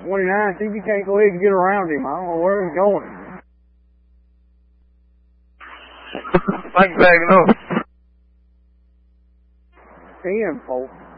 29, see if you can't go ahead and get around him. I don't know where he's going. Thanks, backing up. 10, folks.